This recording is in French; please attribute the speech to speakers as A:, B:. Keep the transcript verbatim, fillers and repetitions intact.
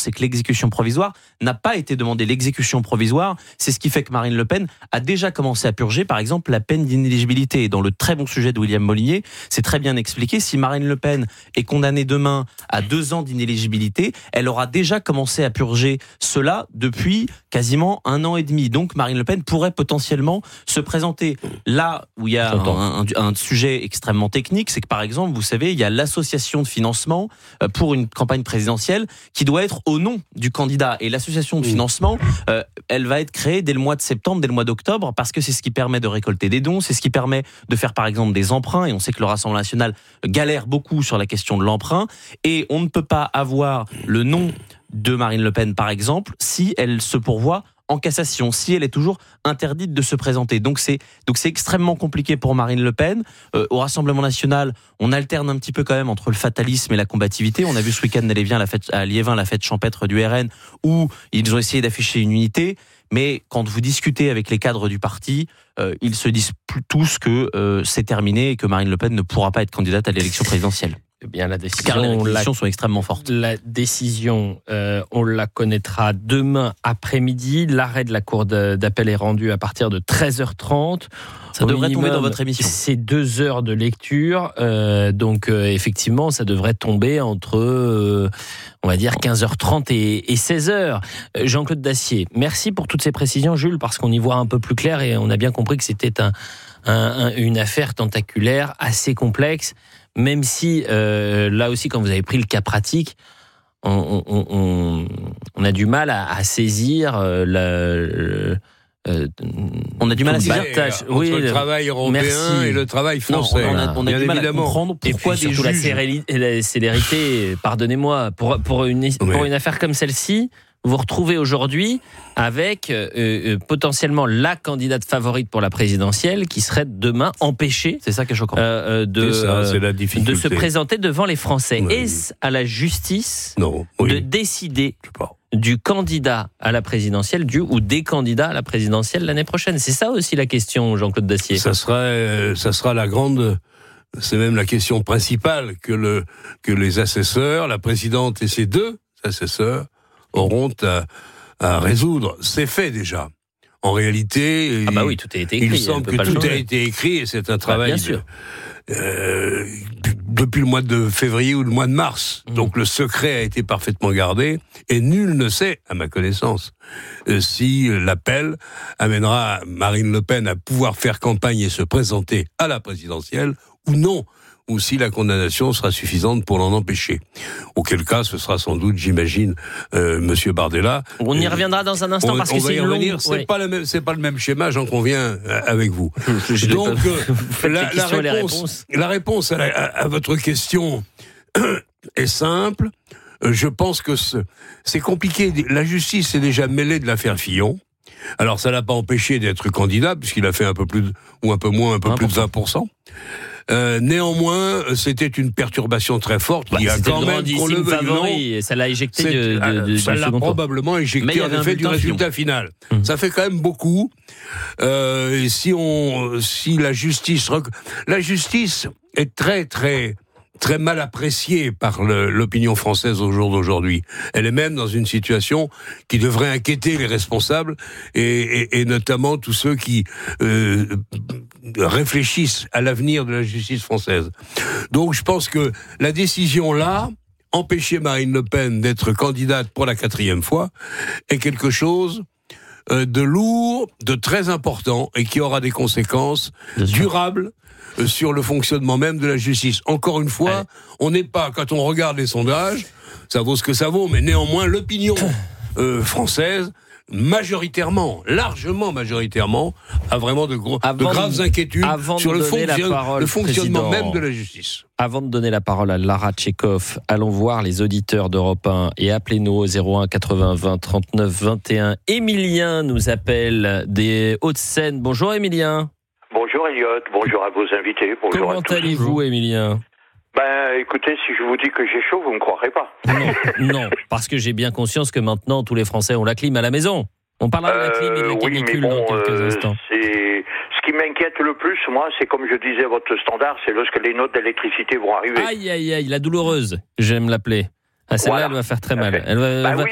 A: c'est que l'exécution provisoire n'a pas été demandée. L'exécution provisoire, c'est ce qui fait que Marine Le Pen a déjà commencé à purger, par exemple, la peine d'inéligibilité. Et dans le très bon sujet de William Molinier, c'est très bien expliqué. Si Marine Le Pen est condamnée demain à deux ans d'inéligibilité, elle aura déjà commencé à purger cela depuis quasiment un an et demi. Donc Marine Le Pen pourrait potentiellement se présenter là où il y a un, un, un sujet extrêmement technique, c'est que par exemple, vous savez, il y a l'association de financement pour une campagne présidentielle qui doit être au nom du candidat. Et l'association de financement, euh, elle va être créée dès le mois de septembre, dès le mois d'octobre, parce que c'est ce qui permet de récolter des dons, c'est ce qui permet de faire par exemple des emprunts, et on sait que le Rassemblement national galère beaucoup sur la question de l'emprunt, et on ne peut pas avoir le nom de Marine Le Pen par exemple si elle se pourvoit en cassation, si elle est toujours interdite de se présenter. Donc c'est donc c'est extrêmement compliqué pour Marine Le Pen. Euh, au Rassemblement national, on alterne un petit peu quand même entre le fatalisme et la combativité. On a vu ce week-end à Liévin la fête, à Liévin, la fête champêtre du R N, où ils ont essayé d'afficher une unité. Mais quand vous discutez avec les cadres du parti, euh, ils se disent tous que euh, c'est terminé et que Marine Le Pen ne pourra pas être candidate à l'élection présidentielle.
B: Eh bien, la décision,
A: car les réquisitions
B: la,
A: sont extrêmement fortes.
B: La décision, euh, on la connaîtra demain après-midi. L'arrêt de la cour d'appel est rendu à partir de treize heures trente.
A: Ça
B: Au
A: devrait
B: minimum,
A: tomber dans votre émission.
B: C'est deux heures de lecture. Euh, donc, euh, effectivement, ça devrait tomber entre, euh, on va dire, quinze heures trente et, et seize heures. Euh, Jean-Claude Dacier, merci pour toutes ces précisions, Jules, parce qu'on y voit un peu plus clair et on a bien compris que c'était un, un, un, une affaire tentaculaire assez complexe. Même si, euh, là aussi, quand vous avez pris le cas pratique, on, on, on, on a du mal à, à saisir euh, la... Le, euh,
A: on a du mal à saisir
C: entre oui, le travail européen merci. Et le travail français.
A: Non, on a, on a du mal
C: évidemment.
A: à comprendre pourquoi
B: et puis,
A: des
B: surtout
A: juges...
B: la célérité, la célérité pardonnez-moi, pour, pour, une, pour oui. une affaire comme celle-ci, vous vous retrouvez aujourd'hui avec euh, euh, potentiellement la candidate favorite pour la présidentielle qui serait demain empêchée,
A: c'est ça qui est choquant,
B: euh, de,
C: c'est ça, c'est la difficulté.
B: de se présenter devant les Français.
C: Oui.
B: Est-ce à la justice
C: non, oui.
B: de décider du candidat à la présidentielle, du ou des candidats à la présidentielle l'année prochaine? C'est ça aussi la question, Jean-Claude Dacier.
C: Ça sera, euh, ça sera la grande... C'est même la question principale que, le, que les assesseurs, la présidente et ses deux assesseurs auront à, à résoudre. C'est fait déjà. En réalité,
B: ah bah oui, tout a été écrit.
C: Il semble que tout a été écrit et c'est un travail
B: bah, bien sûr.
C: De, euh, depuis le mois de février ou le mois de mars. Mmh. Donc le secret a été parfaitement gardé et nul ne sait, à ma connaissance, euh, si l'appel amènera Marine Le Pen à pouvoir faire campagne et se présenter à la présidentielle ou non, ou si la condamnation sera suffisante pour l'en empêcher. Auquel cas, ce sera sans doute, j'imagine, euh, Monsieur Bardella.
B: On y reviendra dans un instant on, parce que c'est une longue...
C: C'est ouais. pas le même, c'est pas le même schéma, j'en conviens avec vous. Donc, euh, la, la, réponse, réponses. la réponse à, la, à, à votre question est simple. Je pense que ce, c'est compliqué. La justice s'est déjà mêlée de l'affaire Fillon. Alors, ça l'a pas empêché d'être candidat, puisqu'il a fait un peu plus, de, ou un peu moins, un peu vingt pour cent. Plus de vingt pour cent. Euh, néanmoins, c'était une perturbation très forte
B: bah,
C: qui a quand même qu'on le veuille ou non,
B: et ça l'a éjecté de, de, de,
C: ça
B: de
C: l'a probablement éjecté en effet du résultat final. Mmh. Ça fait quand même beaucoup. Euh, et si on, si la justice, la justice est très très très mal appréciée par le, l'opinion française au jour d'aujourd'hui. Elle est même dans une situation qui devrait inquiéter les responsables et, et, et notamment tous ceux qui euh, réfléchissent à l'avenir de la justice française. Donc je pense que la décision là, empêcher Marine Le Pen d'être candidate pour la quatrième fois, est quelque chose de lourd, de très important et qui aura des conséquences durables sur le fonctionnement même de la justice. Encore une fois, Allez. on n'est pas, quand on regarde les sondages, ça vaut ce que ça vaut, mais néanmoins l'opinion euh, française, majoritairement, largement majoritairement, a vraiment de, gros, de graves inquiétudes sur le, fonction, le fonctionnement même de la justice.
B: Avant de donner la parole à Lara Tchekhov, allons voir les auditeurs d'Europe un et appelez-nous au zéro un quatre-vingts vingt trente-neuf vingt et un. Émilien nous appelle des Hauts-de-Seine. Bonjour Émilien.
D: Bonjour Elliot, bonjour à vos invités. Bonjour
B: Comment
D: à tous.
B: allez-vous Émilien ?
D: Ben, écoutez, si je vous dis que j'ai chaud, vous ne me croirez pas.
B: Non, non, parce que j'ai bien conscience que maintenant, tous les Français ont la clim à la maison. On parlera euh, de la clim et de la canicule oui, bon, dans quelques euh, instants.
D: C'est... Ce qui m'inquiète le plus, moi, c'est comme je disais à votre standard, c'est lorsque les notes d'électricité vont arriver.
B: Aïe, aïe, aïe, la douloureuse, j'aime l'appeler. Ah, celle-là, voilà. Elle va faire très mal. Elle va,
D: bah
B: elle va,
D: oui,